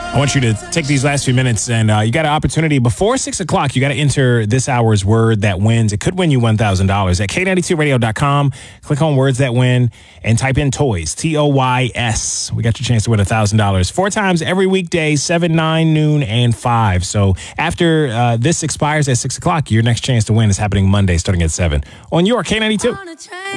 I want you to take these last few minutes and you got an opportunity before 6 o'clock. You got to enter this hour's word that wins. It could win you $1,000 at K92radio.com. Click on words that win and type in toys, TOYS. We got your chance to win $1,000 4 times every weekday, 7, 9, noon, and 5. So after this expires at 6 o'clock, your next chance to win is happening Monday starting at 7 on your K92.